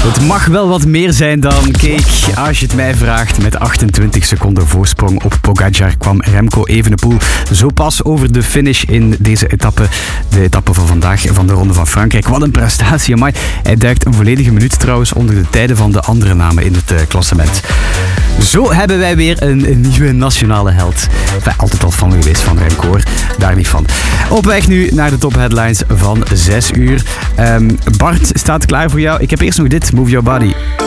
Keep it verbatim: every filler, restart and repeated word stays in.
Het mag wel wat meer zijn dan cake, als je het mij vraagt. Met achtentwintig seconden voorsprong op Pogacar kwam Remco Evenepoel zo pas over de finish in deze etappe. De etappe van vandaag van de Ronde van Frankrijk. Wat een prestatie, amai. Hij duikt een volledige minuut trouwens onder de tijden van de andere namen in het uh, klassement. Zo hebben wij weer een, een nieuwe nationale held. Enfin, altijd al fan geweest van Remco, hoor. Daar niet van. Op weg nu naar de top headlines van zes uur. Um, Bart staat klaar voor jou. Ik heb eerst nog dit. Move Your Body.